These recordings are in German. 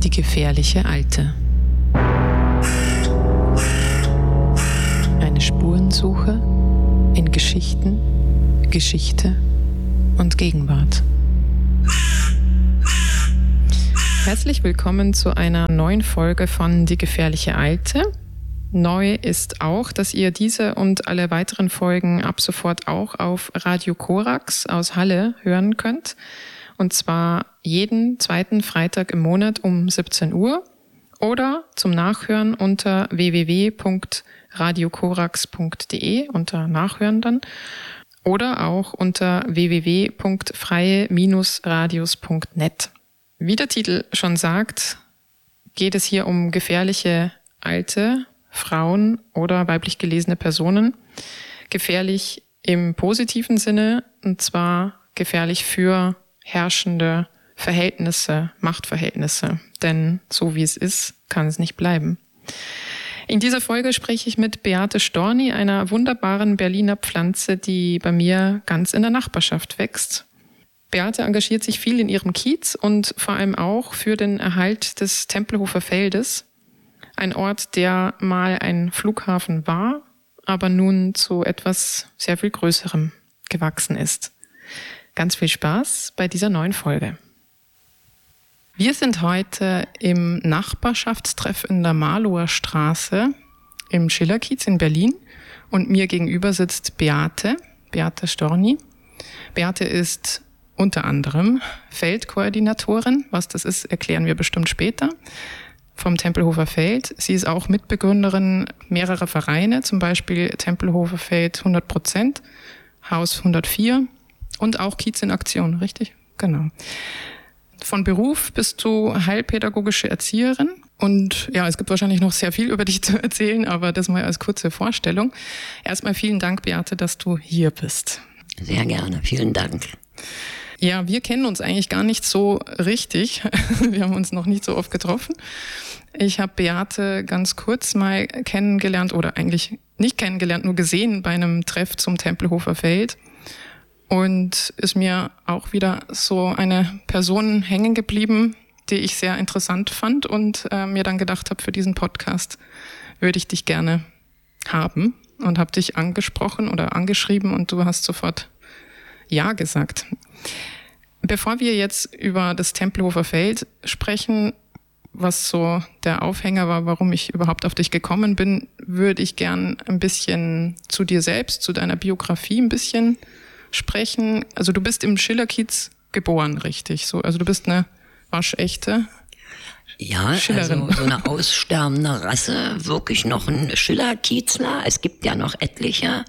Die gefährliche Alte. Eine Spurensuche in Geschichten, Geschichte und Gegenwart. Herzlich willkommen zu einer neuen Folge von Die gefährliche Alte. Neu ist auch, dass ihr diese und alle weiteren Folgen ab sofort auch auf Radio Korax aus Halle hören könnt. Und zwar jeden zweiten Freitag im Monat um 17 Uhr oder zum Nachhören unter www.radiokorax.de unter Nachhören dann oder auch unter www.freie-radios.net. Wie der Titel schon sagt, geht es hier um gefährliche Alte, Frauen oder weiblich gelesene Personen. Gefährlich im positiven Sinne, und zwar gefährlich für herrschende Verhältnisse, Machtverhältnisse. Denn so wie es ist, kann es nicht bleiben. In dieser Folge spreche ich mit Beate Storni, einer wunderbaren Berliner Pflanze, die bei mir ganz in der Nachbarschaft wächst. Beate engagiert sich viel in ihrem Kiez und vor allem auch für den Erhalt des Tempelhofer Feldes. Ein Ort, der mal ein Flughafen war, aber nun zu etwas sehr viel Größerem gewachsen ist. Ganz viel Spaß bei dieser neuen Folge. Wir sind heute im Nachbarschaftstreff in der Marlower Straße im Schillerkiez in Berlin und mir gegenüber sitzt Beate Storni. Beate ist unter anderem Feldkoordinatorin. Was das ist, erklären wir bestimmt später. Vom Tempelhofer Feld. Sie ist auch Mitbegründerin mehrerer Vereine, zum Beispiel Tempelhofer Feld 100%, Haus 104 und auch Kiez in Aktion, richtig? Genau. Von Beruf bist du heilpädagogische Erzieherin und ja, es gibt wahrscheinlich noch sehr viel über dich zu erzählen, aber das mal als kurze Vorstellung. Erstmal vielen Dank, Beate, dass du hier bist. Sehr gerne, vielen Dank. Ja, wir kennen uns eigentlich gar nicht so richtig. Wir haben uns noch nicht so oft getroffen. Ich habe Beate ganz kurz mal kennengelernt oder eigentlich nicht kennengelernt, nur gesehen bei einem Treff zum Tempelhofer Feld. Und ist mir auch wieder so eine Person hängen geblieben, die ich sehr interessant fand und mir dann gedacht habe, für diesen Podcast würde ich dich gerne haben und habe dich angesprochen oder angeschrieben und du hast sofort Ja gesagt. Bevor wir jetzt über das Tempelhofer Feld sprechen, was so der Aufhänger war, warum ich überhaupt auf dich gekommen bin, würde ich gern ein bisschen zu dir selbst, zu deiner Biografie ein bisschen sprechen. Also du bist im Schillerkiez geboren, richtig? So, also du bist eine waschechte Schillerin. Also so eine aussterbende Rasse, wirklich noch ein Schillerkiezler. Es gibt ja noch etliche.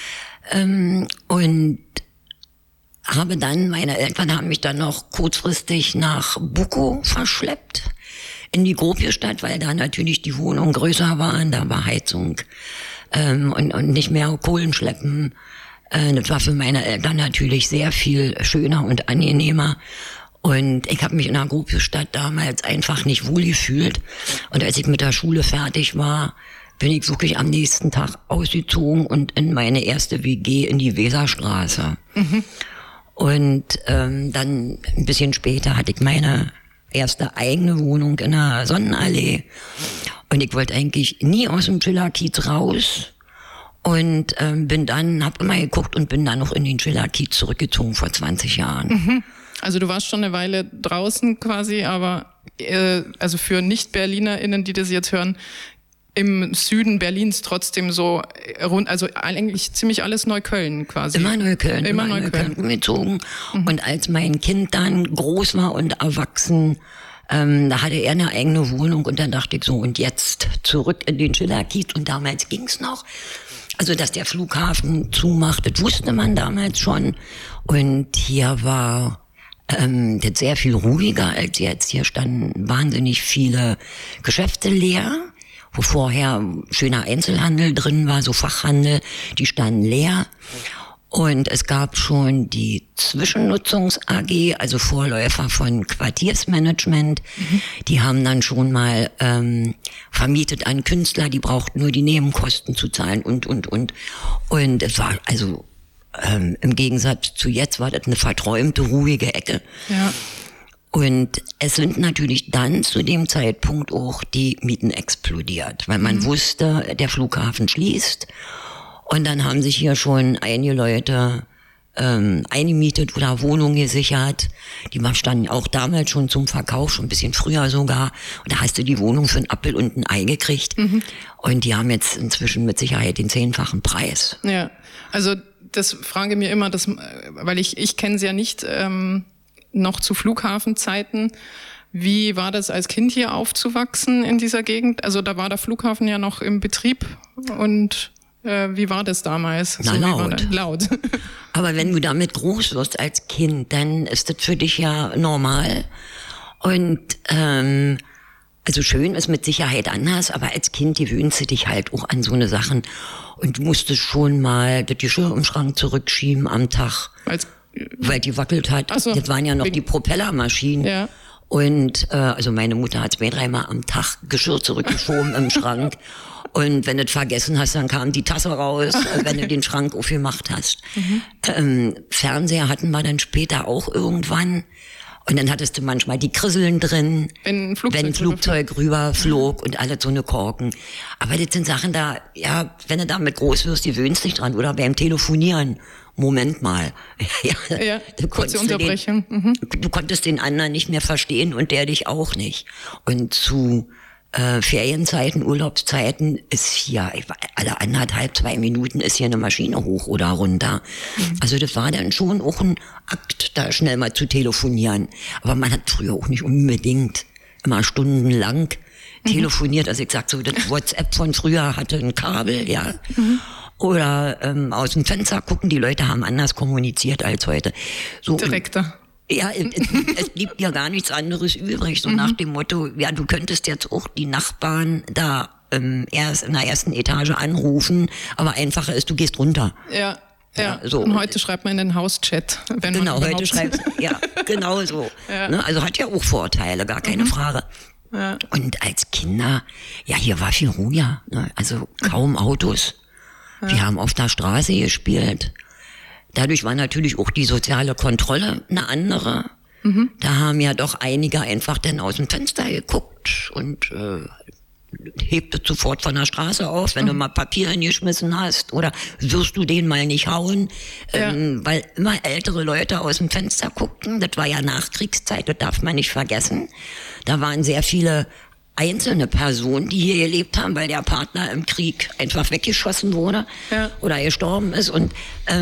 Und meine Eltern haben mich dann noch kurzfristig nach Bukow verschleppt, in die Gropiusstadt, weil da natürlich die Wohnungen größer waren, da war Heizung und nicht mehr Kohlenschleppen. Das war für meine Eltern natürlich sehr viel schöner und angenehmer. Und ich habe mich in der Gropiusstadt damals einfach nicht wohl gefühlt. Und als ich mit der Schule fertig war, bin ich wirklich am nächsten Tag ausgezogen und in meine erste WG in die Weserstraße. Mhm. Und dann ein bisschen später hatte ich meine erste eigene Wohnung in der Sonnenallee. Und ich wollte eigentlich nie aus dem Schillerkiez raus. Und hab immer geguckt und bin dann noch in den Schillerkiez zurückgezogen vor 20 Jahren. Mhm. Also du warst schon eine Weile draußen quasi, aber also für Nicht-BerlinerInnen, die das jetzt hören, im Süden Berlins trotzdem so rund, also eigentlich ziemlich alles Neukölln quasi. Immer Neukölln umgezogen. Mhm. Und als mein Kind dann groß war und erwachsen, da hatte er eine eigene Wohnung und dann dachte ich so, und jetzt zurück in den Schillerkiez. Und damals ging's noch. Also, dass der Flughafen zumacht, das wusste man damals schon. Und hier war das sehr viel ruhiger als jetzt. Hier standen wahnsinnig viele Geschäfte leer, wo vorher schöner Einzelhandel drin war, so Fachhandel, die standen leer. Und es gab schon die Zwischennutzungs AG, also Vorläufer von Quartiersmanagement. Mhm. Die haben dann schon mal vermietet an Künstler, die brauchten nur die Nebenkosten zu zahlen und. Und es war also im Gegensatz zu jetzt war das eine verträumte, ruhige Ecke. Ja. Und es sind natürlich dann zu dem Zeitpunkt auch die Mieten explodiert, weil man wusste, der Flughafen schließt. Und dann haben sich hier schon einige Leute eingemietet oder Wohnungen gesichert. Die standen auch damals schon zum Verkauf, schon ein bisschen früher sogar. Und da hast du die Wohnung für einen Appel und ein Ei gekriegt. Und die haben jetzt inzwischen mit Sicherheit den 10-fachen Preis. Ja, also das frage mir immer, weil ich kenne es ja nicht noch zu Flughafenzeiten. Wie war das als Kind hier aufzuwachsen in dieser Gegend? Also da war der Flughafen ja noch im Betrieb und wie war das damals? Na, laut. Laut. Aber wenn du damit groß wirst als Kind, dann ist das für dich ja normal. Und also schön ist mit Sicherheit anders, aber als Kind gewöhnst du dich halt auch an so eine Sachen. Und du musstest schon mal das Geschirr im Schrank zurückschieben am Tag, weil die wackelt hat. Ach so, das waren ja noch die Propellermaschinen. Ja. Und also meine Mutter hat 2-3 Mal am Tag Geschirr zurückgeschoben im Schrank. Und wenn du es vergessen hast, dann kam die Tasse raus, wenn du den Schrank aufgemacht hast. Fernseher hatten wir dann später auch irgendwann. Und dann hattest du manchmal die Krisseln drin, wenn ein Flugzeug rüberflog und alles so eine Korken. Aber das sind Sachen da, ja, wenn du damit groß wirst, gewöhnst dich dran. Oder beim Telefonieren. Moment mal. Ja, kurze Unterbrechung. Du konntest den anderen nicht mehr verstehen und der dich auch nicht. Und zu Ferienzeiten, Urlaubszeiten ist hier, alle 1,5-2 Minuten ist hier eine Maschine hoch oder runter. Also das war dann schon auch ein Akt, da schnell mal zu telefonieren. Aber man hat früher auch nicht unbedingt immer stundenlang telefoniert. Also ich sag so, das WhatsApp von früher hatte ein Kabel, ja. Oder aus dem Fenster gucken, die Leute haben anders kommuniziert als heute. So, direkter. Ja, es blieb ja gar nichts anderes übrig, so nach dem Motto, ja, du könntest jetzt auch die Nachbarn da erst in der ersten Etage anrufen, aber einfacher ist, du gehst runter. Ja. So. Und heute schreibt man in den Hauschat. Genau, heute schreibt ja, genau so. Ja. Ne, also hat ja auch Vorteile, gar keine Frage. Ja. Und als Kinder, ja, hier war viel ruhiger, ne? Also kaum Autos. Ja. Wir haben auf der Straße gespielt. Dadurch war natürlich auch die soziale Kontrolle eine andere. Da haben ja doch einige einfach dann aus dem Fenster geguckt und hebt es sofort von der Straße auf, wenn du mal Papier hingeschmissen hast, oder wirst du den mal nicht hauen, weil immer ältere Leute aus dem Fenster guckten. Das war ja Nachkriegszeit, das darf man nicht vergessen. Da waren sehr viele einzelne Personen, die hier gelebt haben, weil der Partner im Krieg einfach weggeschossen wurde oder gestorben ist. Und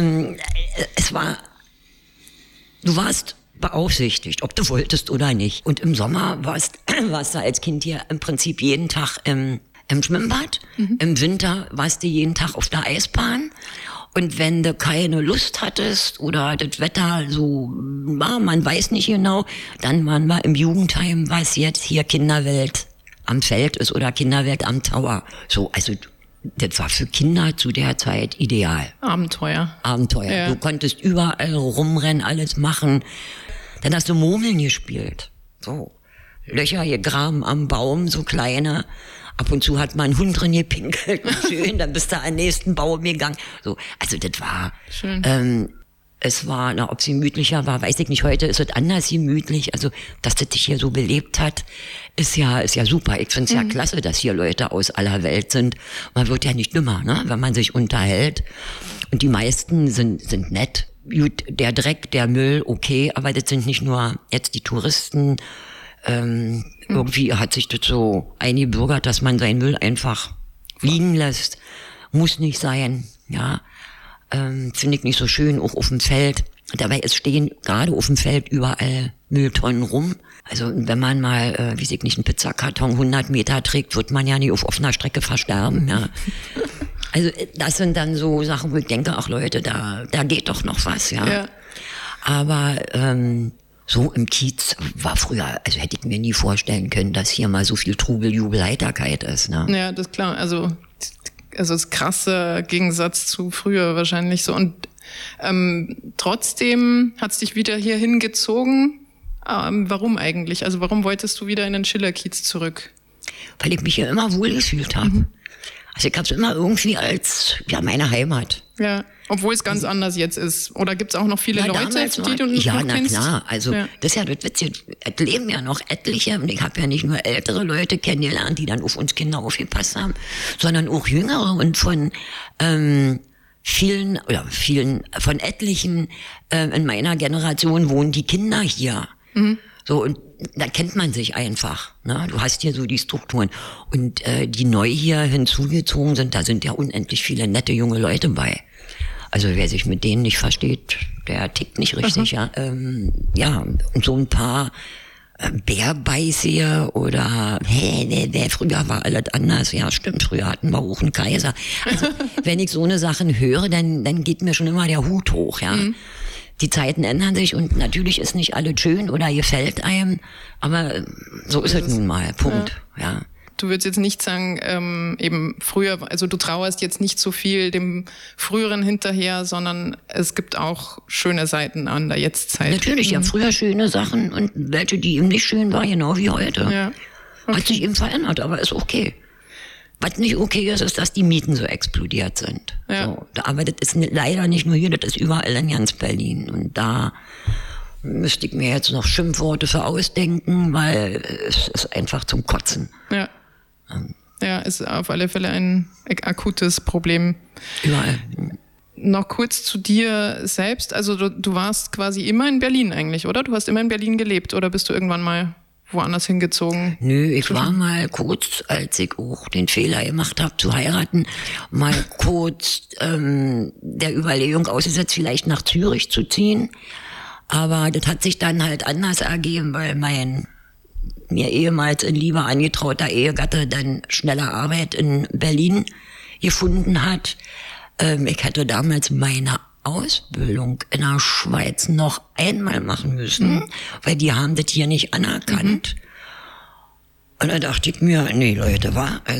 du warst beaufsichtigt, ob du wolltest oder nicht. Und im Sommer warst du als Kind hier im Prinzip jeden Tag im Schwimmbad. Im Winter warst du jeden Tag auf der Eisbahn. Und wenn du keine Lust hattest oder das Wetter so war, man weiß nicht genau, dann waren wir im Jugendheim, was jetzt hier Kinderwelt am Feld ist oder Kinderwelt am Tower. So, also das war für Kinder zu der Zeit ideal. Abenteuer. Ja. Du konntest überall rumrennen, alles machen. Dann hast du Murmeln gespielt. So, Löcher gegraben am Baum, so kleine. Ab und zu hat mal ein Hund drin gepinkelt. Schön, dann bist du an den nächsten Baum gegangen. So, also das war schön. Es war, ob es gemütlicher war, weiß ich nicht. Heute ist es anders gemütlich. Also, dass das sich hier so belebt hat, ist ja super. Ich finde es ja klasse, dass hier Leute aus aller Welt sind. Man wird ja nicht dümmer, ne, wenn man sich unterhält. Und die meisten sind nett. Gut, der Dreck, der Müll, okay, aber das sind nicht nur jetzt die Touristen. Irgendwie hat sich das so eingebürgert, dass man seinen Müll einfach liegen lässt. Muss nicht sein, ja. Finde ich nicht so schön, auch auf dem Feld. Dabei stehen gerade auf dem Feld überall Mülltonnen rum. Also wenn man mal, wie ich nicht, einen Pizzakarton 100 Meter trägt, wird man ja nicht auf offener Strecke versterben. Ja. Also das sind dann so Sachen, wo ich denke, ach Leute, da geht doch noch was, ja. Aber so im Kiez war früher, also hätte ich mir nie vorstellen können, dass hier mal so viel Trubel, Jubel, Heiterkeit ist. Ne? Ja, das ist klar. Also das krasse Gegensatz zu früher wahrscheinlich so. Und trotzdem hat es dich wieder hier hingezogen. Warum eigentlich? Also warum wolltest du wieder in den Schillerkiez zurück? Weil ich mich hier immer wohl gefühlt habe. Also ich habe es immer irgendwie als meine Heimat. Ja. Obwohl es ganz anders jetzt ist. Oder gibt es auch noch viele Leute, die du noch kennst? Ja, na klar. Also das ist ja das Witzige. Es leben ja noch etliche. Und ich habe ja nicht nur ältere Leute kennengelernt, die dann auf uns Kinder aufgepasst haben, sondern auch jüngere und von vielen von etlichen in meiner Generation wohnen die Kinder hier. So, und da kennt man sich einfach. Ne? Du hast hier so die Strukturen. Und die neu hier hinzugezogen sind, da sind ja unendlich viele nette junge Leute bei. Also wer sich mit denen nicht versteht, der tickt nicht richtig. Ja, und so ein paar Bärbeißer oder früher war alles anders. Ja, stimmt, früher hatten wir auch einen Kaiser. Also wenn ich so eine Sachen höre, dann geht mir schon immer der Hut hoch. Ja. Die Zeiten ändern sich und natürlich ist nicht alles schön oder gefällt einem, aber so ist es nun mal. Punkt. Ja. Du würdest jetzt nicht sagen, eben früher, also du trauerst jetzt nicht so viel dem Früheren hinterher, sondern es gibt auch schöne Seiten an der Jetztzeit. Natürlich, ja, früher schöne Sachen und welche, die eben nicht schön waren, genau wie heute. Ja. Okay. Hat sich eben verändert, aber ist okay. Was nicht okay ist, ist, dass die Mieten so explodiert sind. Ja. So, aber das ist leider nicht nur hier, das ist überall in ganz Berlin. Und da müsste ich mir jetzt noch Schimpfworte für ausdenken, weil es ist einfach zum Kotzen. Ja. Ja, ist auf alle Fälle ein akutes Problem. Überall. Noch kurz zu dir selbst. Also du warst quasi immer in Berlin eigentlich, oder? Du hast immer in Berlin gelebt oder bist du irgendwann mal woanders hingezogen? Nö, ich war mal kurz, als ich auch den Fehler gemacht habe zu heiraten, mal kurz der Überlegung ausgesetzt, vielleicht nach Zürich zu ziehen. Aber das hat sich dann halt anders ergeben, weil mein mir ehemals in Liebe angetrauter Ehegatte dann schneller Arbeit in Berlin gefunden hat. Ich hätte damals meine Ausbildung in der Schweiz noch einmal machen müssen, weil die haben das hier nicht anerkannt. Und dann dachte ich mir, nee Leute,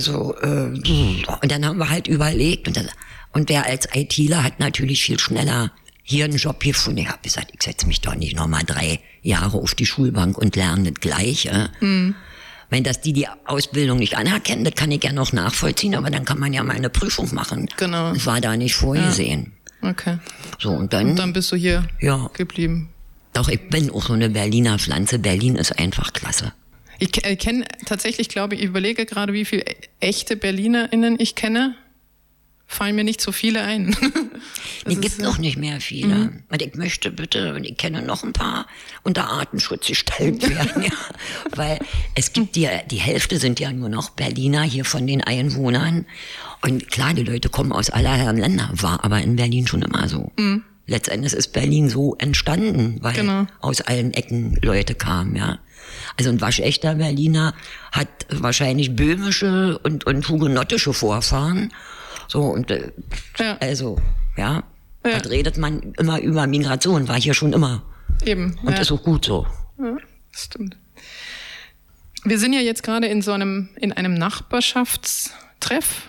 und dann haben wir halt überlegt und wer als ITler hat natürlich viel schneller hier einen Job gefunden. Ich habe gesagt, ich setze mich doch nicht nochmal 3 Jahre auf die Schulbank und lerne das Gleiche. Wenn das die Ausbildung nicht anerkennen, das kann ich ja noch nachvollziehen, aber dann kann man ja mal eine Prüfung machen. Genau. Das war da nicht vorgesehen. Ja. Okay. So, und dann bist du hier geblieben. Doch, ich bin auch so eine Berliner Pflanze. Berlin ist einfach klasse. Ich kenne tatsächlich, glaube ich überlege gerade, wie viele echte BerlinerInnen ich kenne. Fallen mir nicht so viele ein. Es gibt noch nicht mehr viele. Und ich möchte bitte, und ich kenne noch ein paar, unter Artenschutz gestellt werden. Ja. Weil es gibt die Hälfte sind ja nur noch Berliner hier von den Einwohnern. Und klar, die Leute kommen aus aller Herren Länder. War aber in Berlin schon immer so. Letztendlich ist Berlin so entstanden, weil aus allen Ecken Leute kamen, ja. Also ein waschechter Berliner hat wahrscheinlich böhmische und hugenottische Vorfahren. So, und was redet man immer über Migration, war hier schon immer. Eben. Und ist auch gut so. Ja, das stimmt. Wir sind ja jetzt gerade in einem Nachbarschaftstreff.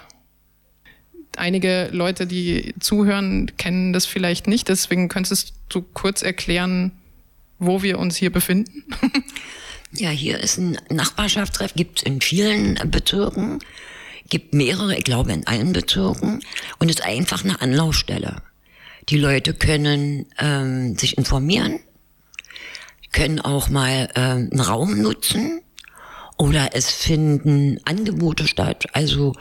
Einige Leute, die zuhören, kennen das vielleicht nicht, deswegen könntest du kurz erklären, wo wir uns hier befinden? Ja, hier ist ein Nachbarschaftstreff, gibt's in vielen Bezirken. Gibt mehrere, ich glaube in allen Bezirken, und ist einfach eine Anlaufstelle. Die Leute können sich informieren, können auch mal einen Raum nutzen oder es finden Angebote statt, also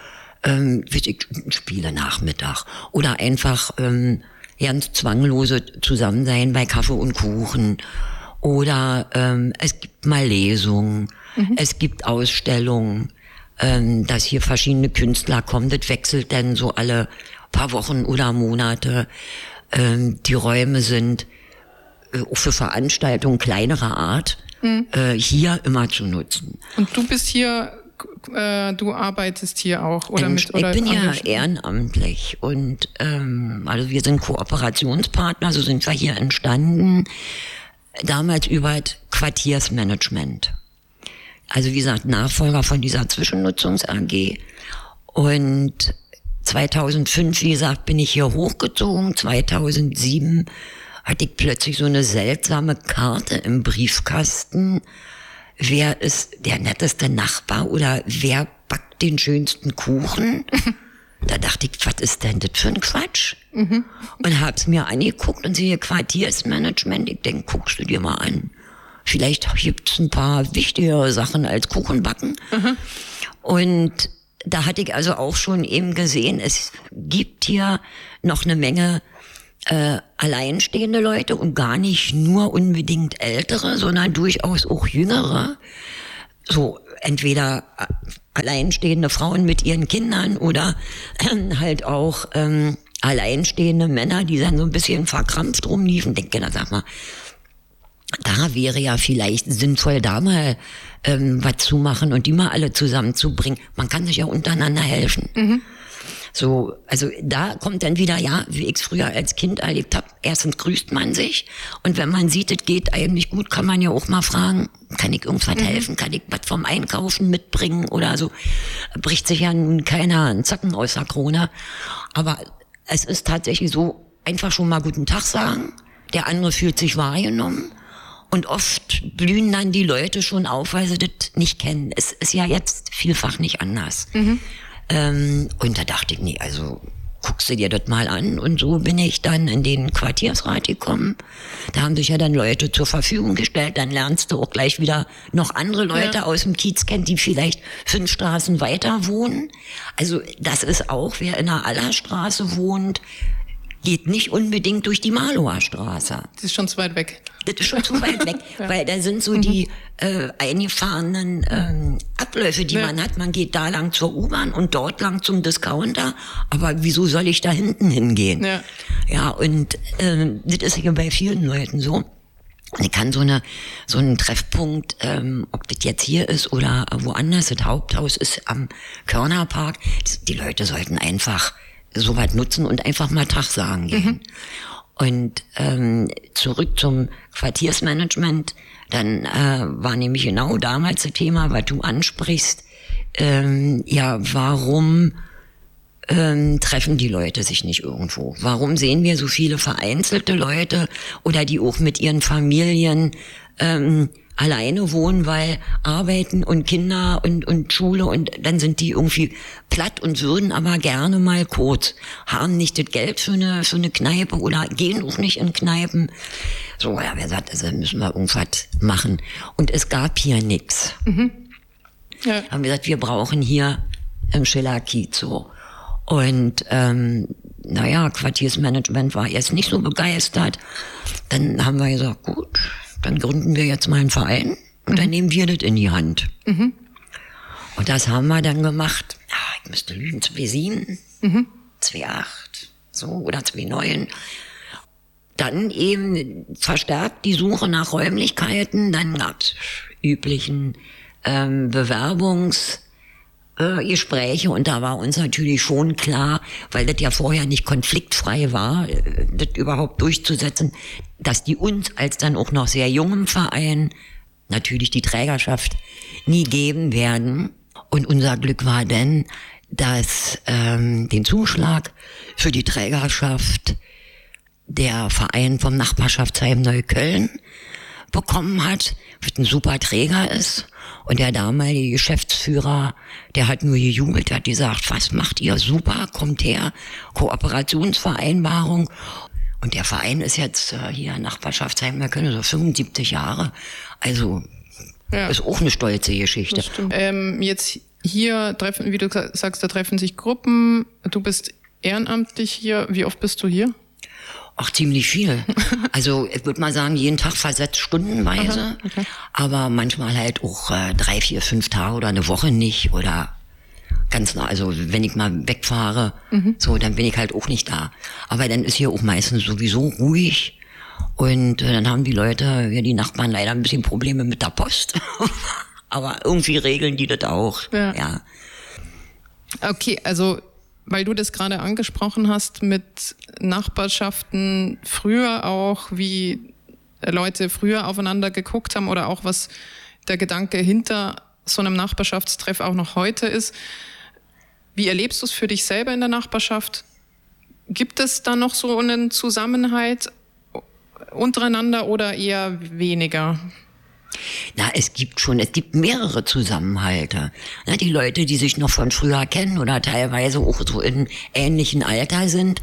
Spiele-Nachmittag oder einfach ganz zwanglose Zusammensein bei Kaffee und Kuchen oder es gibt mal Lesungen, es gibt Ausstellungen, dass hier verschiedene Künstler kommen, das wechselt dann so alle paar Wochen oder Monate. Die Räume sind auch für Veranstaltungen kleinerer Art hier immer zu nutzen. Und du bist hier, du arbeitest hier auch, oder Ich bin ja ehrenamtlich und also wir sind Kooperationspartner, so sind wir hier entstanden, damals über Quartiersmanagement. Also wie gesagt, Nachfolger von dieser Zwischennutzungs AG. Und 2005, wie gesagt, bin ich hier hochgezogen. 2007 hatte ich plötzlich so eine seltsame Karte im Briefkasten. Wer ist der netteste Nachbar oder wer backt den schönsten Kuchen? Da dachte ich, was ist denn das für ein Quatsch? Und hab's mir angeguckt und sehe Quartiersmanagement. Ich denke, guckst du dir mal an. Vielleicht gibt's ein paar wichtigere Sachen als Kuchenbacken. Und da hatte ich also auch schon eben gesehen, es gibt hier noch eine Menge alleinstehende Leute und gar nicht nur unbedingt ältere, sondern durchaus auch jüngere. So entweder alleinstehende Frauen mit ihren Kindern oder halt auch alleinstehende Männer, die dann so ein bisschen verkrampft rumliefen. Denke, da sag mal, da wäre ja vielleicht sinnvoll, da mal was zu machen und die mal alle zusammenzubringen. Man kann sich ja untereinander helfen. So, also da kommt dann wieder, ja, wie ich es früher als Kind erlebt habe, erstens grüßt man sich und wenn man sieht, es geht eigentlich gut, kann man ja auch mal fragen, kann ich irgendwas helfen, kann ich was vom Einkaufen mitbringen oder so. Bricht sich ja nun keiner einen Zacken aus der Krone. Aber es ist tatsächlich so, einfach schon mal guten Tag sagen, der andere fühlt sich wahrgenommen. Und oft blühen dann die Leute schon auf, weil sie das nicht kennen. Es ist ja jetzt vielfach nicht anders. Und da dachte ich, nee, also guckst du dir das mal an. Und so bin ich dann in den Quartiersrat gekommen. Da haben sich ja dann Leute zur Verfügung gestellt. Dann lernst du auch gleich wieder noch andere Leute aus dem Kiez kennen, die vielleicht 5 Straßen weiter wohnen. Also das ist auch, wer in der Allerstraße wohnt, geht nicht unbedingt durch die Marlower Straße. Das ist schon zu weit weg. Das ist schon zu weit weg, weil da sind so die eingefahrenen Abläufe, die man hat. Man geht da lang zur U-Bahn und dort lang zum Discounter. Aber wieso soll ich da hinten hingehen? Ja, und das ist ja bei vielen Leuten so. Ich kann so einen Treffpunkt, ob das jetzt hier ist oder woanders, das Haupthaus ist am Körnerpark. Die Leute sollten einfach so weit nutzen und einfach mal Tag sagen gehen. Und zurück zum Quartiersmanagement, dann war nämlich genau damals das Thema, was du ansprichst, ja, warum treffen die Leute sich nicht irgendwo? Warum sehen wir so viele vereinzelte Leute oder die auch mit ihren Familien alleine wohnen, weil arbeiten und Kinder und Schule und dann sind die irgendwie platt und würden aber gerne mal kurz, haben nicht das Geld für eine Kneipe oder gehen auch nicht in Kneipen. So, ja, wer sagt, also müssen wir irgendwas machen. Und es gab hier nix. Ja. Haben wir gesagt, wir brauchen hier im Schiller-Kiez so. Und naja, Quartiersmanagement war erst nicht so begeistert. Dann haben wir gesagt, gut, dann gründen wir jetzt mal einen Verein und dann nehmen wir das in die Hand. Und das haben wir dann gemacht. Ja, ich müsste lügen, 2007, 2008, so, oder 2009. Dann eben verstärkt die Suche nach Räumlichkeiten. Dann gab's üblichen Bewerbungsgespräche und da war uns natürlich schon klar, weil das ja vorher nicht konfliktfrei war, das überhaupt durchzusetzen, dass die uns als dann auch noch sehr jungem Verein natürlich die Trägerschaft nie geben werden. Und unser Glück war denn, dass den Zuschlag für die Trägerschaft der Verein vom Nachbarschaftsheim Neukölln bekommen hat, was ein super Träger ist. Und der damalige Geschäftsführer, der hat nur gejubelt, der hat gesagt, was macht ihr? Super, kommt her, Kooperationsvereinbarung. Und der Verein ist jetzt hier Nachbarschaftsheim Neukölln, so 75 Jahre. Also ist auch eine stolze Geschichte. Jetzt hier treffen, wie du sagst, da treffen sich Gruppen. Du bist ehrenamtlich hier. Wie oft bist du hier? Ach, ziemlich viel. Also ich würde mal sagen, jeden Tag versetzt stundenweise. Okay. Aber manchmal halt auch 3, 4, 5 Tage oder eine Woche nicht. Oder ganz nah, also wenn ich mal wegfahre, so, dann bin ich halt auch nicht da. Aber dann ist hier auch meistens sowieso ruhig. Und dann haben die Leute, ja, die Nachbarn leider ein bisschen Probleme mit der Post. Aber irgendwie regeln die das auch. Ja. Okay, also weil du das gerade angesprochen hast mit Nachbarschaften früher auch, wie Leute früher aufeinander geguckt haben oder auch was der Gedanke hinter so einem Nachbarschaftstreff auch noch heute ist. Wie erlebst du es für dich selber in der Nachbarschaft? Gibt es da noch so einen Zusammenhalt untereinander oder eher weniger? Na, es gibt mehrere Zusammenhalte. Na, die Leute, die sich noch von früher kennen oder teilweise auch so in ähnlichen Alter sind,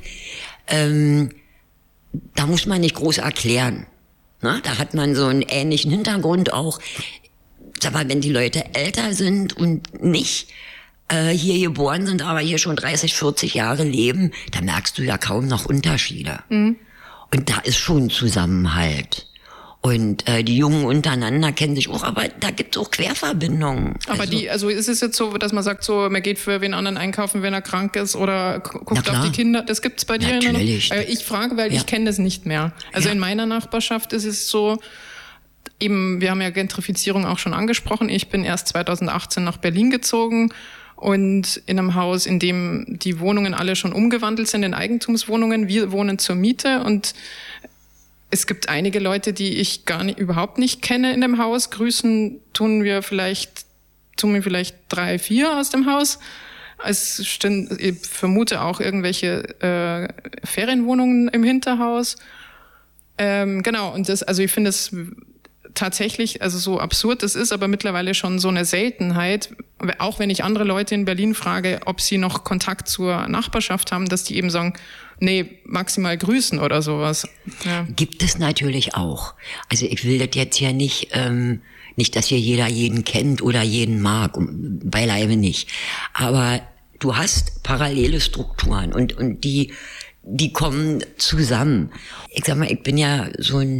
da muss man nicht groß erklären. Na, da hat man so einen ähnlichen Hintergrund auch. Aber wenn die Leute älter sind und nicht hier geboren sind, aber hier schon 30, 40 Jahre leben, da merkst du ja kaum noch Unterschiede. Mhm. Und da ist schon Zusammenhalt. Und die Jungen untereinander kennen sich auch, aber da gibt es auch Querverbindungen. Aber also ist es jetzt so, dass man sagt, so man geht für wen anderen einkaufen, wenn er krank ist oder guckt auf die Kinder? Das gibt's bei dir? Natürlich. Ich frage, weil ich kenne das nicht mehr. Also in meiner Nachbarschaft ist es so, eben, wir haben ja Gentrifizierung auch schon angesprochen. Ich bin erst 2018 nach Berlin gezogen und in einem Haus, in dem die Wohnungen alle schon umgewandelt sind in Eigentumswohnungen. Wir wohnen zur Miete und es gibt einige Leute, die ich überhaupt nicht kenne in dem Haus. Grüßen tun mir vielleicht 3, 4 aus dem Haus. Ich vermute auch irgendwelche Ferienwohnungen im Hinterhaus. Genau, und also ich finde es tatsächlich, also so absurd es ist, aber mittlerweile schon so eine Seltenheit, auch wenn ich andere Leute in Berlin frage, ob sie noch Kontakt zur Nachbarschaft haben, dass die eben sagen, nee, maximal grüßen oder sowas. Ja. Gibt es natürlich auch. Also ich will das jetzt ja nicht, dass hier jeder jeden kennt oder jeden mag, beileibe nicht. Aber du hast parallele Strukturen und die kommen zusammen. Ich sag mal, ich bin ja so ein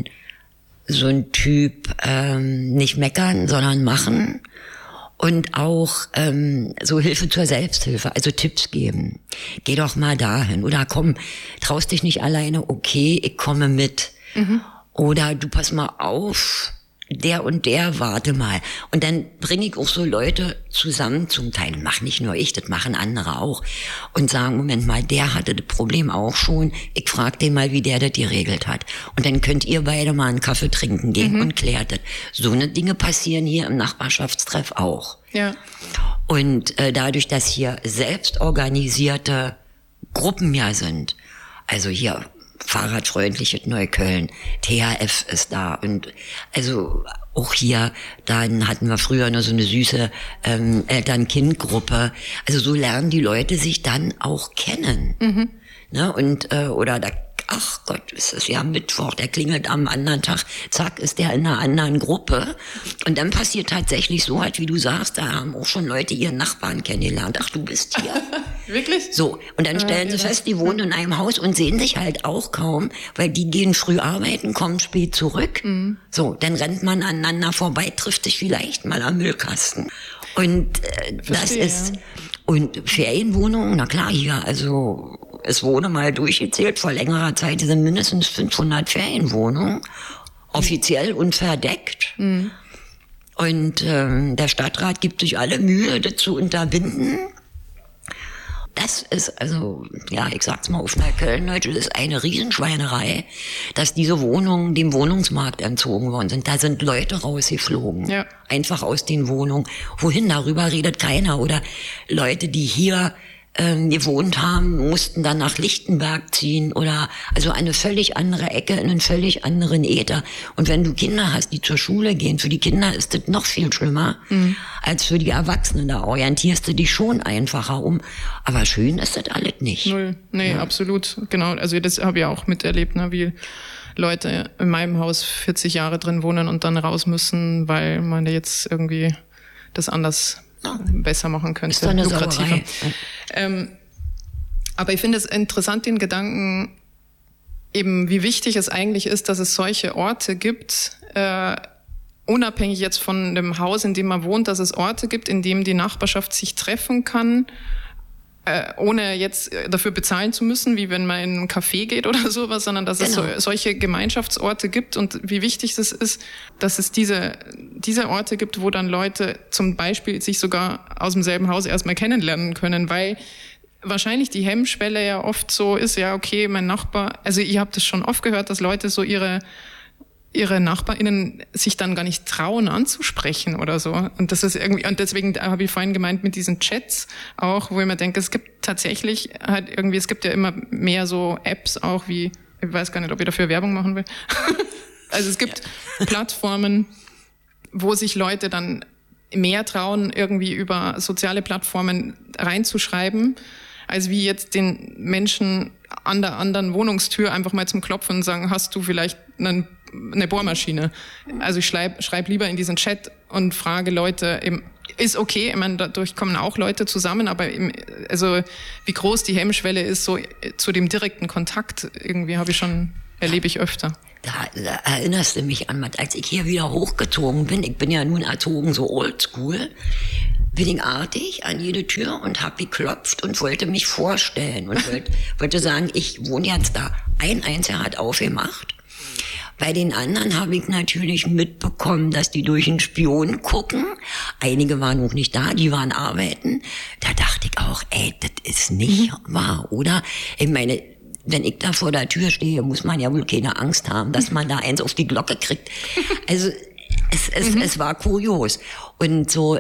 Typ, nicht meckern, sondern machen und auch so Hilfe zur Selbsthilfe, also Tipps geben. Geh doch mal dahin oder komm, traust dich nicht alleine, okay, ich komme mit. Mhm. Oder du pass mal auf, der und der, warte mal. Und dann bringe ich auch so Leute zusammen, zum Teil, mach nicht nur ich, das machen andere auch, und sagen, Moment mal, der hatte das Problem auch schon, ich frag den mal, wie der das geregelt hat. Und dann könnt ihr beide mal einen Kaffee trinken gehen und klärt das. So eine Dinge passieren hier im Nachbarschaftstreff auch. Ja. Und dadurch, dass hier selbst organisierte Gruppen ja sind, also hier Fahrradfreundliches Neukölln, THF ist da und also auch hier, dann hatten wir früher noch so eine süße Eltern-Kind-Gruppe. Also so lernen die Leute sich dann auch kennen. Mhm. Ne? Und oder da, ach Gott, ist es ja Mittwoch, der klingelt am anderen Tag, zack, ist der in einer anderen Gruppe. Und dann passiert tatsächlich so halt, wie du sagst, da haben auch schon Leute ihren Nachbarn kennengelernt. Ach, du bist hier. Wirklich? So, und dann stellen sie fest, die wohnen in einem Haus und sehen sich halt auch kaum, weil die gehen früh arbeiten, kommen spät zurück. Mhm. So, dann rennt man aneinander vorbei, trifft sich vielleicht mal am Müllkasten. Und das ist, und Ferienwohnungen, na klar, hier, also es wurde mal durchgezählt, vor längerer Zeit sind mindestens 500 Ferienwohnungen, offiziell und verdeckt. Mhm. Und der Stadtrat gibt sich alle Mühe, das zu unterbinden. Das ist also, ja, ich sag's mal auf Neukölln, das ist eine Riesenschweinerei, dass diese Wohnungen dem Wohnungsmarkt entzogen worden sind. Da sind Leute rausgeflogen, einfach aus den Wohnungen. Wohin, darüber redet keiner. Oder Leute, die hier gewohnt haben, mussten dann nach Lichtenberg ziehen oder also eine völlig andere Ecke in einen völlig anderen Äther. Und wenn du Kinder hast, die zur Schule gehen, für die Kinder ist das noch viel schlimmer als für die Erwachsenen. Da orientierst du dich schon einfacher um. Aber schön ist das alles nicht. Null. Nee, absolut. Genau. Also das habe ich auch miterlebt, ne, wie Leute in meinem Haus 40 Jahre drin wohnen und dann raus müssen, weil man jetzt irgendwie das anders besser machen könnte, ist eine lukrativer. Aber ich finde es interessant, den Gedanken, eben wie wichtig es eigentlich ist, dass es solche Orte gibt, unabhängig jetzt von dem Haus, in dem man wohnt, dass es Orte gibt, in dem die Nachbarschaft sich treffen kann, ohne jetzt dafür bezahlen zu müssen, wie wenn man in einen Café geht oder sowas, sondern dass es solche Gemeinschaftsorte gibt und wie wichtig es ist, dass es diese Orte gibt, wo dann Leute zum Beispiel sich sogar aus demselben Haus erstmal kennenlernen können, weil wahrscheinlich die Hemmschwelle ja oft so ist, ja okay, mein Nachbar, also ihr habt das schon oft gehört, dass Leute so ihre NachbarInnen sich dann gar nicht trauen anzusprechen oder so. Und das ist irgendwie, und deswegen habe ich vorhin gemeint mit diesen Chats auch, wo ich mir denke, es gibt tatsächlich halt irgendwie, es gibt ja immer mehr so Apps auch wie, ich weiß gar nicht, ob ich dafür Werbung machen will. Also es gibt Plattformen, wo sich Leute dann mehr trauen, irgendwie über soziale Plattformen reinzuschreiben, als wie jetzt den Menschen an der anderen Wohnungstür einfach mal zum Klopfen und sagen, hast du vielleicht eine Bohrmaschine? Also ich schreib lieber in diesen Chat und frage Leute, ist okay, ich meine, dadurch kommen auch Leute zusammen, aber also wie groß die Hemmschwelle ist, so zu dem direkten Kontakt, irgendwie erlebe ich öfter. Da erinnerst du mich an, als ich hier wieder hochgezogen bin, ich bin ja nun erzogen so oldschool, bin ich artig an jede Tür und hab geklopft und wollte mich vorstellen und wollte sagen, ich wohne jetzt da. Ein Einziger hat aufgemacht. Bei den anderen habe ich natürlich mitbekommen, dass die durch einen Spion gucken. Einige waren noch nicht da, die waren arbeiten. Da dachte ich auch, das ist nicht wahr, oder? Ich meine, wenn ich da vor der Tür stehe, muss man ja wohl keine Angst haben, dass man da eins auf die Glocke kriegt. Also es war kurios. Und so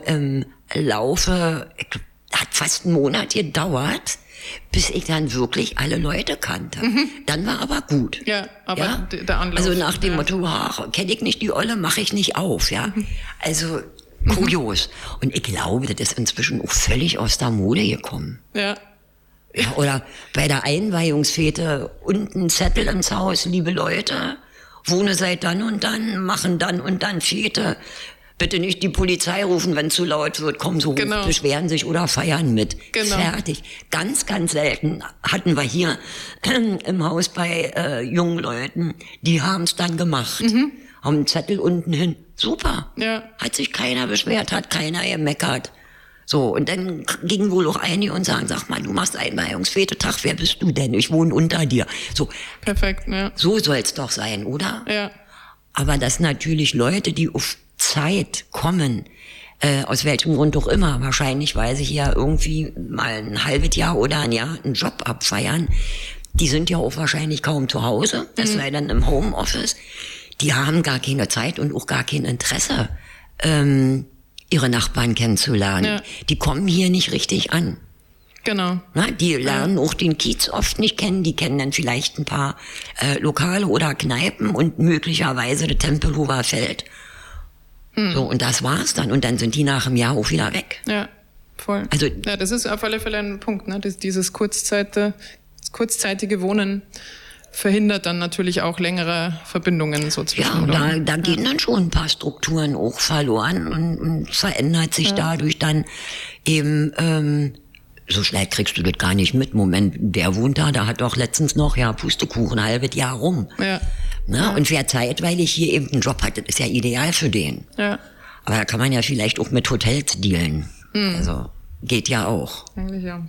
Laufe, hat fast einen Monat gedauert, bis ich dann wirklich alle Leute kannte. Dann war aber gut. Ja, aber der Anlauf. Also nach dem Motto, kenne ich nicht die Olle, mache ich nicht auf. Ja, also kurios. Und ich glaube, das ist inzwischen auch völlig aus der Mode gekommen. Ja. Ja, oder bei der Einweihungsfete unten Zettel ins Haus, liebe Leute, wohne seit dann und dann, machen dann und dann Fete. Bitte nicht die Polizei rufen, wenn es zu laut wird, kommen so hoch, beschweren sich oder feiern mit. Genau. Fertig. Ganz, ganz selten hatten wir hier im Haus bei jungen Leuten, die haben es dann gemacht. Haben einen Zettel unten hin. Super. Ja. Hat sich keiner beschwert, hat keiner gemeckert. So, und dann gingen wohl auch einige und sagen, sag mal, du machst Einweihungsfetetag, wer bist du denn? Ich wohne unter dir. So. Perfekt, ja. So soll's doch sein, oder? Ja. Aber dass natürlich Leute, die auf Zeit kommen, aus welchem Grund auch immer, wahrscheinlich weil sie hier irgendwie mal ein halbes Jahr oder ein Jahr einen Job abfeiern, die sind ja auch wahrscheinlich kaum zu Hause, das sei dann im Homeoffice, die haben gar keine Zeit und auch gar kein Interesse, ihre Nachbarn kennenzulernen. Ja. Die kommen hier nicht richtig an. Genau. Na, die lernen auch den Kiez oft nicht kennen, die kennen dann vielleicht ein paar Lokale oder Kneipen und möglicherweise das Tempelhofer Feld. So, und das war's dann. Und dann sind die nach einem Jahr auch wieder weg. Ja, voll. Also, ja, das ist auf alle Fälle ein Punkt, ne? Dieses kurzzeitige Wohnen verhindert dann natürlich auch längere Verbindungen so zwischen. Ja, und da gehen dann schon ein paar Strukturen auch verloren und verändert sich dadurch dann eben, so schnell kriegst du das gar nicht mit. Moment, der wohnt da, der hat doch letztens noch, Pustekuchen, ein halbes Jahr rum. Ja. Na, und wer zeitweilig hier eben einen Job hat, das ist ja ideal für den. Ja. Aber da kann man ja vielleicht auch mit Hotels dealen. Also, geht ja auch. Eigentlich ja.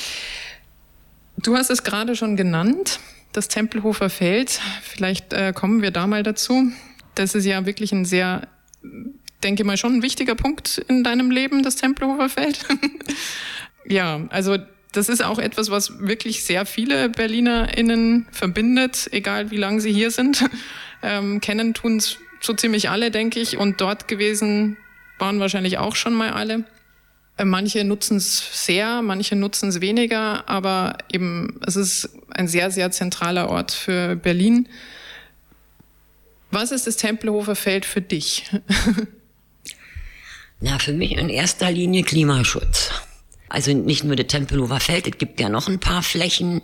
Du hast es gerade schon genannt, das Tempelhofer Feld. Vielleicht kommen wir da mal dazu. Das ist ja wirklich ein sehr, denke mal, schon ein wichtiger Punkt in deinem Leben, das Tempelhofer Feld. Ja, also das ist auch etwas, was wirklich sehr viele BerlinerInnen verbindet, egal wie lange sie hier sind. Kennen tun's so ziemlich alle, denke ich. Und dort gewesen waren wahrscheinlich auch schon mal alle. Manche nutzen es sehr, manche nutzen es weniger. Aber eben, es ist ein sehr, sehr zentraler Ort für Berlin. Was ist das Tempelhofer Feld für dich? Na, für mich in erster Linie Klimaschutz. Also nicht nur das Tempelhofer Feld, es gibt ja noch ein paar Flächen.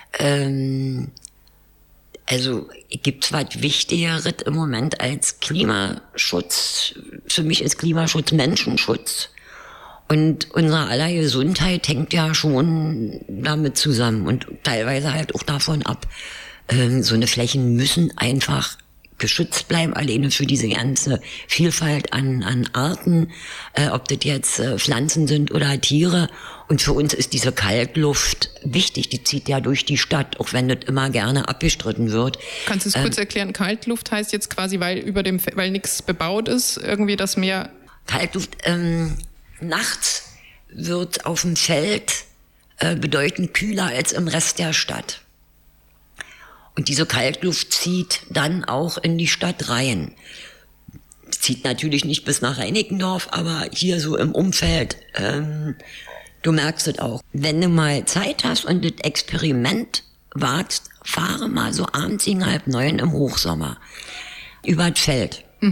Also gibt's was Wichtigeres im Moment als Klimaschutz. Für mich ist Klimaschutz Menschenschutz. Und unsere aller Gesundheit hängt ja schon damit zusammen und teilweise halt auch davon ab. So eine Flächen müssen einfach geschützt bleiben, alleine für diese ganze Vielfalt an Arten, ob das jetzt Pflanzen sind oder Tiere. Und für uns ist diese Kaltluft wichtig, die zieht ja durch die Stadt, auch wenn das immer gerne abgestritten wird. Kannst du es kurz erklären? Kaltluft heißt jetzt quasi, weil nichts bebaut ist, irgendwie das Meer? Kaltluft, nachts wird auf dem Feld bedeutend kühler als im Rest der Stadt. Und diese Kaltluft zieht dann auch in die Stadt rein. Zieht natürlich nicht bis nach Reinickendorf, aber hier so im Umfeld, du merkst es auch. Wenn du mal Zeit hast und das Experiment wagst, fahre mal so abends gegen 8:30 im Hochsommer über das Feld.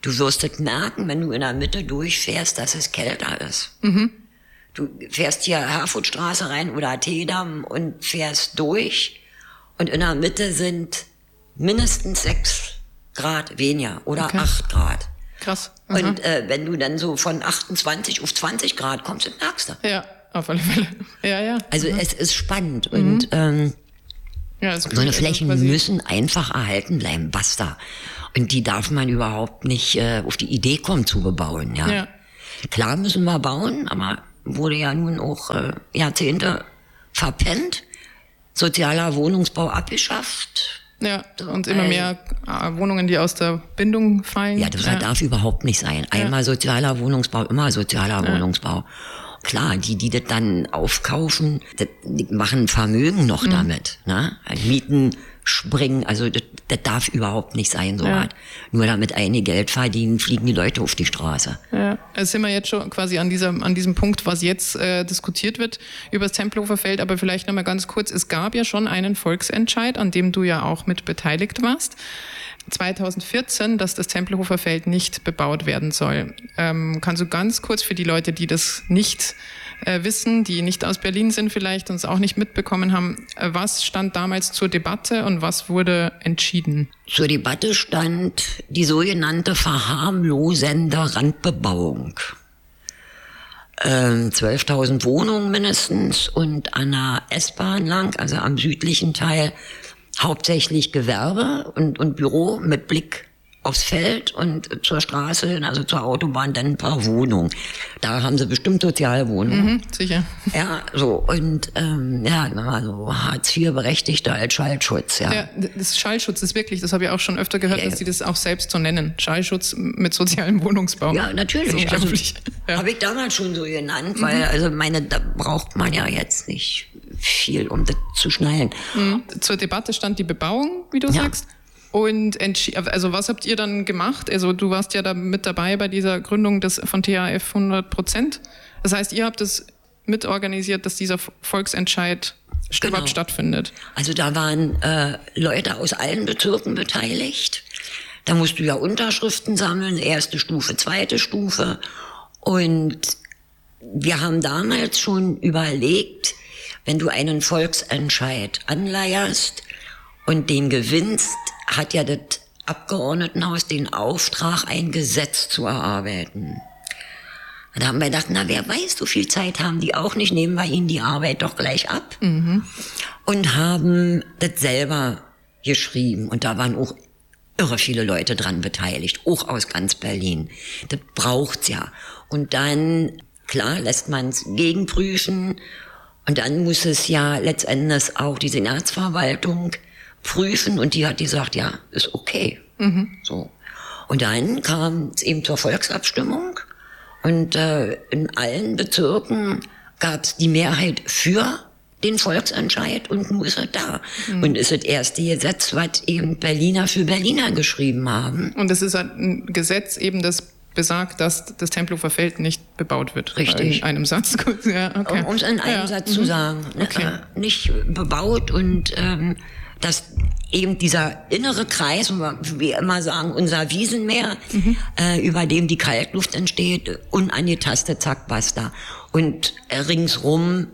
Du wirst es merken, wenn du in der Mitte durchfährst, dass es kälter ist. Du fährst hier Herfordstraße rein oder Teedamm und fährst durch und in der Mitte sind mindestens 6 Grad weniger oder 8 Grad. Krass. Und wenn du dann so von 28 auf 20 Grad kommst, dann merkst du. Ja, auf alle Fälle. Ja. Also es ist spannend und so eine Flächen müssen einfach erhalten bleiben, basta. Und die darf man überhaupt nicht auf die Idee kommen zu bebauen. Ja. Klar müssen wir bauen, aber wurde ja nun auch Jahrzehnte verpennt. Sozialer Wohnungsbau abgeschafft. Ja, und immer mehr Wohnungen, die aus der Bindung fallen. Ja, das darf überhaupt nicht sein. Einmal sozialer Wohnungsbau, immer sozialer Wohnungsbau. Klar, die das dann aufkaufen, die machen Vermögen noch damit. Ne? Mieten springen, also das darf überhaupt nicht sein, so was. Nur damit einige Geld verdienen, fliegen die Leute auf die Straße. Ja, es sind wir jetzt schon quasi an diesem Punkt, was jetzt diskutiert wird über das Tempelhofer Feld, aber vielleicht nochmal ganz kurz, es gab ja schon einen Volksentscheid, an dem du ja auch mit beteiligt warst. 2014, dass das Tempelhofer Feld nicht bebaut werden soll. Kannst du ganz kurz für die Leute, die das nicht wissen, die nicht aus Berlin sind vielleicht und es auch nicht mitbekommen haben, was stand damals zur Debatte und was wurde entschieden? Zur Debatte stand die sogenannte verharmlosende Randbebauung. 12.000 Wohnungen mindestens und an der S-Bahn lang, also am südlichen Teil, hauptsächlich Gewerbe und Büro mit Blick aufs Feld und zur Straße, also zur Autobahn, dann ein paar Wohnungen. Da haben sie bestimmt Sozialwohnungen. Sicher. Ja, so. Und so Hartz-IV-Berechtigte als Schallschutz. Ja, das Schallschutz ist wirklich, das habe ich auch schon öfter gehört, dass die das auch selbst so nennen. Schallschutz mit sozialem Wohnungsbau. Ja, natürlich. Also, habe ich damals schon so genannt, weil da braucht man ja jetzt nicht viel, um das zu schnallen. Zur Debatte stand die Bebauung, wie du sagst. Und also was habt ihr dann gemacht? Also du warst ja da mit dabei bei dieser Gründung von THF 100%. Das heißt, ihr habt es mitorganisiert, dass dieser Volksentscheid überhaupt stattfindet. Also da waren Leute aus allen Bezirken beteiligt. Da musst du ja Unterschriften sammeln, erste Stufe, zweite Stufe. Und wir haben damals schon überlegt, wenn du einen Volksentscheid anleierst und den gewinnst, hat ja das Abgeordnetenhaus den Auftrag, ein Gesetz zu erarbeiten. Da haben wir gedacht, wer weiß, so viel Zeit haben die auch nicht, nehmen wir ihnen die Arbeit doch gleich ab. Und haben das selber geschrieben. Und da waren auch irre viele Leute dran beteiligt, auch aus ganz Berlin. Das braucht's ja. Und dann, klar, lässt man es gegenprüfen. Und dann muss es ja letztendlich auch die Senatsverwaltung prüfen und die hat gesagt, ja, ist okay. So. Und dann kam es eben zur Volksabstimmung und in allen Bezirken gab es die Mehrheit für den Volksentscheid und nun ist er da. Und ist das erste Gesetz, was eben Berliner für Berliner geschrieben haben. Und das ist ein Gesetz eben, das besagt, dass das Tempelhofer Feld nicht bebaut wird. Richtig. In einem Satz. Ja, okay. Um es in einem Satz zu sagen. Nicht bebaut und dass eben dieser innere Kreis, wie wir immer sagen, unser Wiesenmeer, über dem die Kaltluft entsteht, unangetastet, zack, basta. Und ringsrum,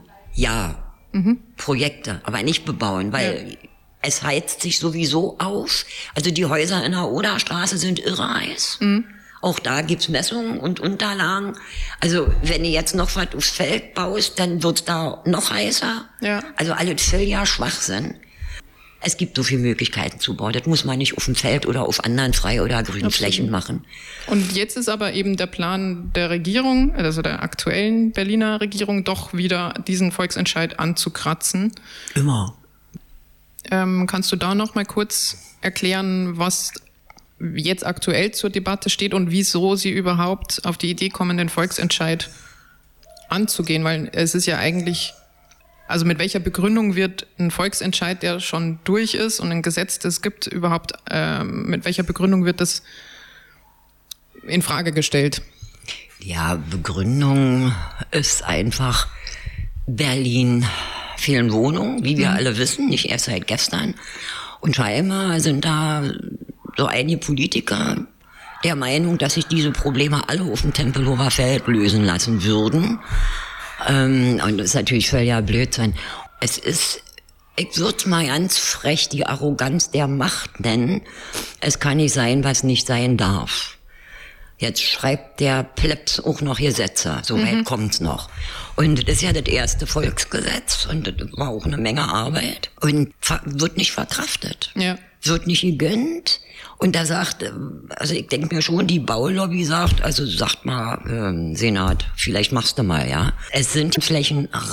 Projekte, aber nicht bebauen, weil es heizt sich sowieso auf. Also die Häuser in der Oderstraße sind irre heiß. Auch da gibt's Messungen und Unterlagen. Also wenn du jetzt noch was aufs Feld baust, dann wird's da noch heißer. Ja. Also alles völliger Schwachsinn. Es gibt so viele Möglichkeiten zu bauen. Das muss man nicht auf dem Feld oder auf anderen Frei- oder grünen Flächen machen. Und jetzt ist aber eben der Plan der Regierung, also der aktuellen Berliner Regierung, doch wieder diesen Volksentscheid anzukratzen. Immer. Kannst du da noch mal kurz erklären, was jetzt aktuell zur Debatte steht und wieso sie überhaupt auf die Idee kommen, den Volksentscheid anzugehen? Weil es ist ja eigentlich, also mit welcher Begründung wird ein Volksentscheid, der schon durch ist und ein Gesetz, das es gibt, überhaupt, mit welcher Begründung wird das in Frage gestellt? Ja, Begründung ist einfach, Berlin fehlen Wohnungen, wie wir alle wissen, nicht erst seit gestern. Und scheinbar sind da so einige Politiker, der Meinung, dass sich diese Probleme alle auf dem Tempelhofer Feld lösen lassen würden. Und das ist natürlich völliger Blödsinn. Es ist, ich würde mal ganz frech die Arroganz der Macht nennen. Es kann nicht sein, was nicht sein darf. Jetzt schreibt der Plebs auch noch Gesetze, so weit kommt's noch. Und das ist ja das erste Volksgesetz und das war auch eine Menge Arbeit und wird nicht verkraftet. Ja. Wird nicht gegönnt. Und da sagt, also ich denke mir schon, die Baulobby sagt, also sagt mal, Senat, vielleicht machst du mal, ja. Es sind Flächen